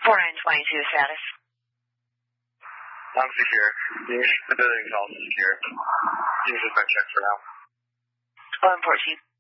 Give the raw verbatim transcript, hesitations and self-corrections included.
four nine twenty-two status. I'm secure. The building's all secure. You can just check for now. eleven fourteen.